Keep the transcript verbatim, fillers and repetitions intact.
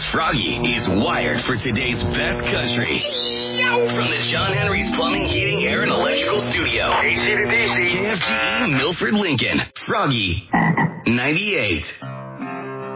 Froggy is wired for today's best country. From the John Henry's Plumbing, Heating, Air, and Electrical Studio. A C to D C. K F G E, Milford, Lincoln. Froggy ninety-eight.